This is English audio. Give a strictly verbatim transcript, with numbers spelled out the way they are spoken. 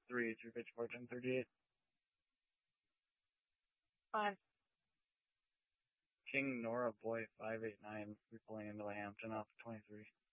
three through pitch fourteen thirty-eight. Five. King Nora Boy five eight nine. We're pulling into the Hampton off twenty-three.